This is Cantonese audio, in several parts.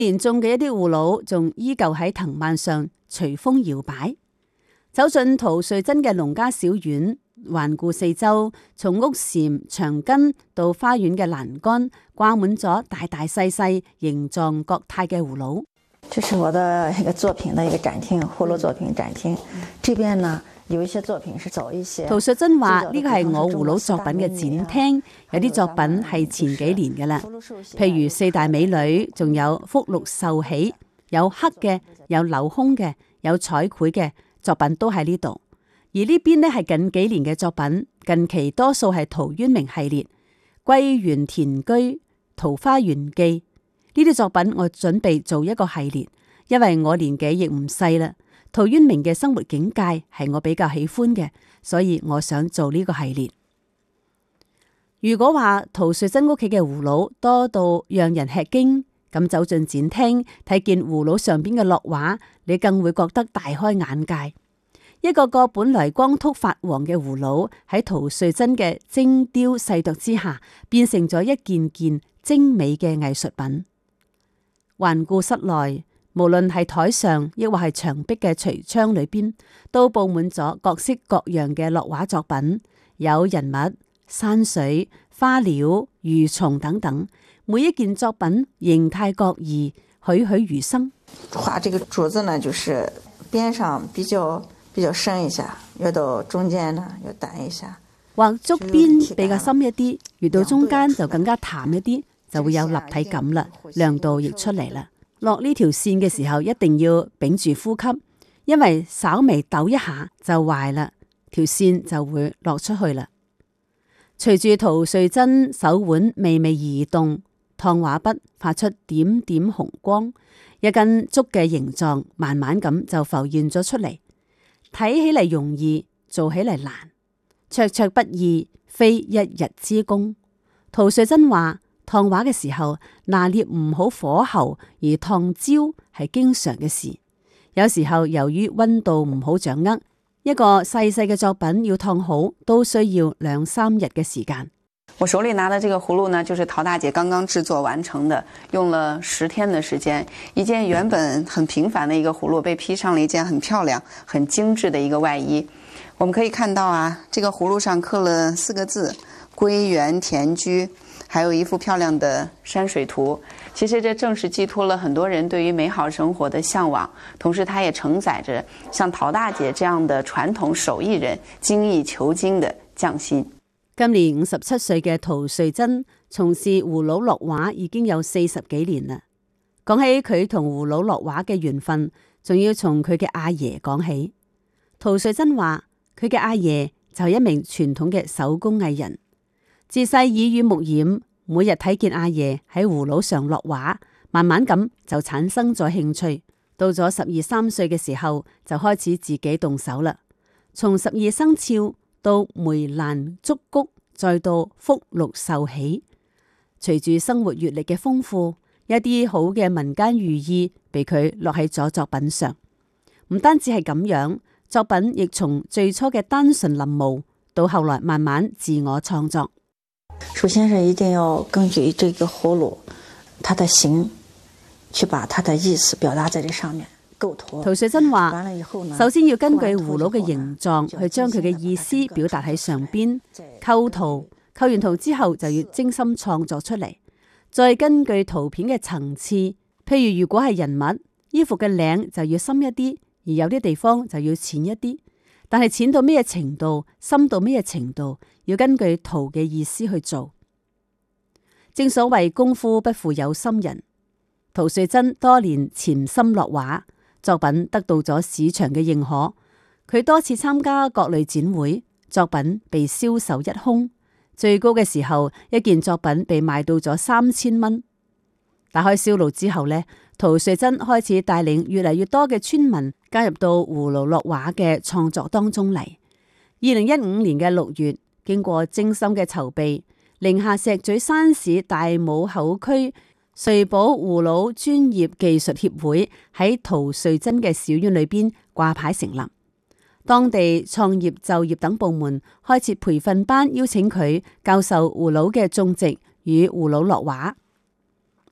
連種嘅一啲葫蘆仲依舊喺藤蔓上隨風搖擺。走進陶瑞珍嘅農家小院，環顧四周，從屋檐、牆根到花園嘅欄杆，掛滿咗大大細細、形狀各態嘅葫蘆。 這是我的一個作品的一個展廳，葫蘆作品展廳。這邊呢有一些作品是走一些。 陶瑞珍話呢個係我葫蘆作品嘅展廳，有啲作品係前幾年嘅啦，譬如四大美女，仲有福祿壽喜，有黑嘅，有鏤空嘅，有彩繪嘅作品都喺呢度。而呢邊呢係近幾年嘅作品，近期多數係陶淵明系列、歸園田居、桃花源記呢啲作品。我準備做一個系列，因為我年紀亦唔細啦。陶淵明嘅生活境界係我比較喜歡嘅，所以我想做呢個系列。如果話陶瑞珍屋企嘅葫蘆多到讓人吃驚，咁走進展廳睇見葫蘆上邊嘅落畫，你更會覺得大開眼界。一個個本來光禿發黃嘅葫蘆喺陶瑞珍嘅精雕細琢之下，變成咗一件件精美嘅藝術品。環顧室內，無論係台上亦或係牆壁嘅櫥窗裏邊，都佈滿咗各式各樣嘅落畫作品，有人物、山水、花鳥、魚蟲等等。每一件作品形態各異，栩栩如生。 畫這個竹子呢，就是邊上比較深一下，越到中間呢越淡一下。 畫竹邊比較深一啲，越到中間就更加淡一啲，就會有立體感啦，亮度亦出嚟啦。落呢條線嘅時候一定要屏住呼吸，因為稍微抖一下就壞啦，條線就會落出去啦。隨住陶瑞珍手腕微微移動，燙畫筆發出點點紅光，一根竹嘅形狀慢慢咁就浮現咗出嚟。睇起嚟容易，做起嚟難，灼灼不易，非一日之功。陶瑞珍話：燙畫嘅時候拿捏唔好火候而燙焦係經常嘅事，有時候由於溫度唔好掌握，一個細細嘅作品要燙好都需要2-3日嘅時間。 我手裏拿的這個葫蘆呢，就是陶大姐剛剛製作完成的，用了10天的時間。一件原本很平凡的一個葫蘆，被披上了一件很漂亮、很精緻的一個外衣。我們可以看到啊，這個葫蘆上刻了4個字：歸園田居，還有一幅漂亮的山水圖。其實這正是寄託了很多人對於美好生活的向往，同時它也承載着像陶大姐這樣的傳統手藝人精益求精的匠心。 今年57歲嘅陶瑞珍從事葫蘆落畫已經有40幾年啦。講起佢同葫蘆落畫嘅緣分，仲要從佢嘅阿爺講起。陶瑞珍話佢嘅阿爺就係一名傳統嘅手工藝人，自細耳濡目染，每日睇見阿爺喺葫蘆上落畫，慢慢咁就產生咗興趣。到咗12-13歲嘅時候，就開始自己動手啦。從12生肖到梅蘭竹菊，再到福祿壽喜，隨住生活閱歷嘅豐富，一啲好嘅民間寓意被佢落喺咗作品上。唔單止係咁樣，作品亦從最初嘅單純臨摹，到後來慢慢自我創作。 首先是一定要根據這個葫蘆，它的形，去把它的意思表達在這上面。 陶瑞珍話：首先要根據葫蘆嘅形狀去將佢嘅意思表達喺上邊，構圖，構完圖之後就要精心創作出嚟，再根據圖片嘅層次，譬如如果係人物，衣服嘅領就要深一啲，而有啲地方就要淺一啲，但係淺到咩程度，深到咩程度，要根據圖嘅意思去做。正所謂功夫不負有心人，陶瑞珍多年潛心落畫，作品得到咗市場嘅認可，佢多次參加各類展會，作品被銷售一空。最高嘅時候，一件作品被賣到咗3000蚊。打開銷路之後呢，陶瑞珍開始帶領越嚟越多嘅村民加入到葫蘆落畫嘅創作當中嚟。2015年嘅6月，經過精心嘅籌備，寧夏石嘴山市大武口區瑞寶葫蘆專業技術協會喺陶瑞珍嘅小院裏邊掛牌成立，當地創業就業等部門開設培訓班，邀請佢教授葫蘆嘅種植與葫蘆落畫。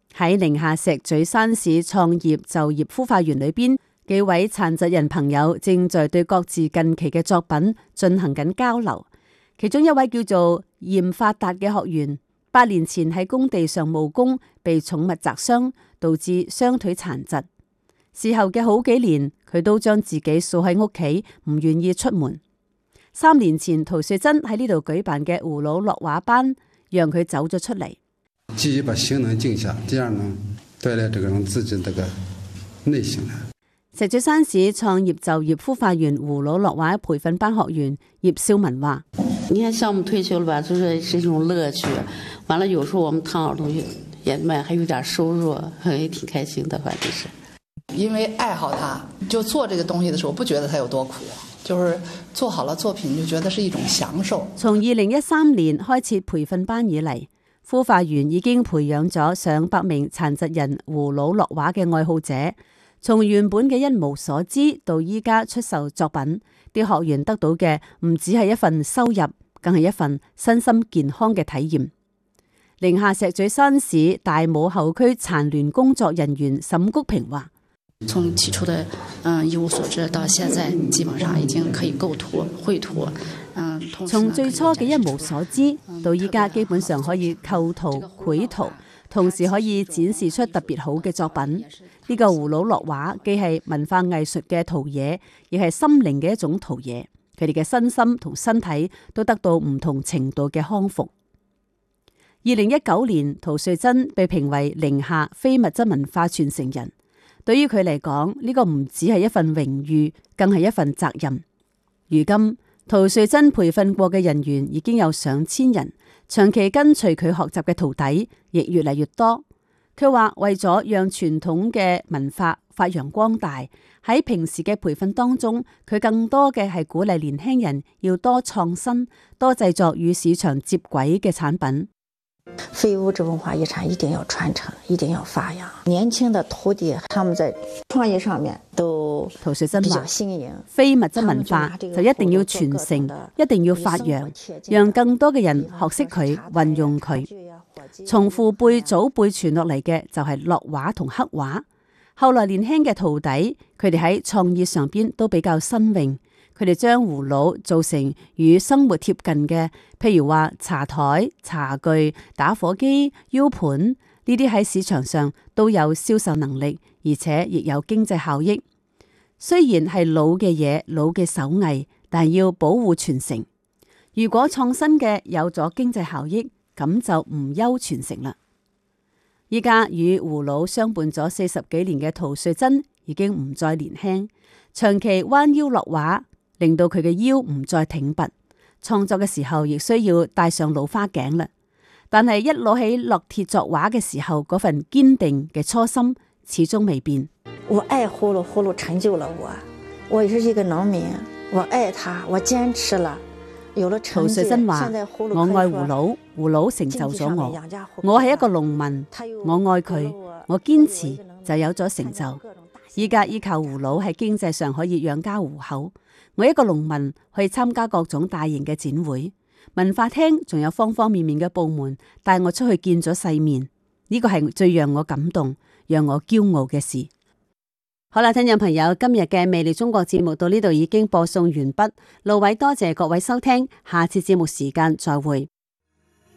喺寧夏石嘴山市創業就業孵化園裏邊，幾位殘疾人朋友正在對各自近期嘅作品進行緊交流。其中一位叫做嚴發達嘅學員，8年前喺工地上務工，被寵物砸傷，導致雙腿殘疾。事後嘅好幾年，佢都將自己鎖喺屋企，唔願意出門。3年前，陶穗珍喺呢度舉辦嘅葫蘆落畫班，讓佢走咗出嚟。 繼續把心能靜下，這樣呢，鍛煉這個人自己這個內心呢。 石嘴山市創業就業孵化園葫蘆落畫培訓班學員葉少文話： 你看項目退休了吧，就是一種樂趣。完了，有時候我們燙好東西也賣，還有點收入，也挺開心的。反正是因為愛好它，就做這個東西的時候，不覺得它有多苦，就是做好了作品就覺得是一種享受。 從2013年開設培訓班以嚟，孵化園已經培養咗上百名殘疾人葫蘆落畫嘅愛好者。從原本嘅一無所知到依家出售作品，啲學員得到嘅唔只係一份收入，更係一份身心健康嘅體驗。寧夏石嘴山市大武後區殘聯工作人員沈谷平話： 從起初的一無所知到現在，基本上已經可以構圖、繪圖。 從最初嘅一無所知到依家，基本上可以構圖、繪圖，同時可以展示出特別好嘅作品。呢個葫蘆落畫既係文化藝術嘅陶冶，亦係心靈嘅一種陶冶。佢哋嘅身心同身體都得到唔同程度嘅康復。2019年，陶穗珍被評為寧夏非物質文化傳承人。對於佢嚟講，呢個唔只係一份榮譽，更係一份責任。如今，陶穗珍培訓過嘅人員已經有上千人，長期跟隨佢學習嘅徒弟亦越嚟越多。佢話為咗讓傳統嘅文化發揚光大，喺平時嘅培訓當中，佢更多嘅係鼓勵年輕人要多創新，多製作與市場接軌嘅產品。 非物質文化遺產一定要傳承，一定要發揚。年輕的徒弟，他們在創業上面都陶穗珍話： 新穎， 非物質文化就一定要傳承，一定要發揚，讓更多嘅人學識佢，運用佢。從父輩祖輩傳落嚟嘅就係落畫同刻畫。後來年輕嘅徒弟，佢哋喺創意上邊都比較新穎。佢哋將葫蘆做成與生活貼近嘅，譬如話茶台、茶具、打火機、U盤呢啲喺市場上都有銷售能力，而且亦有經濟效益。雖然係老嘅嘢、老嘅手藝，但係要保護傳承。如果創新嘅有咗經濟效益，咁就唔憂傳承啦。依家與葫蘆相伴咗40幾年嘅陶穗珍已經唔再年輕，長期彎腰落畫，令到佢嘅腰唔再挺拔，創作嘅時候亦需要戴上老花鏡啦。但係一攞起烙鐵作畫嘅時候，嗰份堅定嘅初心始終未變。 我愛葫蘆，葫蘆成就了我。我是一個農民，我愛它，我堅持了，有了成績。 陶穗珍話：我愛葫蘆，葫蘆成就咗我。我係一個農民，我愛佢，我堅持就有咗成就。依家依靠葫蘆喺經濟上可以養家糊口。我一個農民去參加各種大型嘅展會、文化廳，仲有方方面面嘅部門帶我出去見咗世面，呢個係最讓我感動、讓我驕傲嘅事。好啦，聽眾朋友，今日嘅魅力中國節目到呢度已經播送完畢。路偉多謝各位收聽，下次節目時間再會。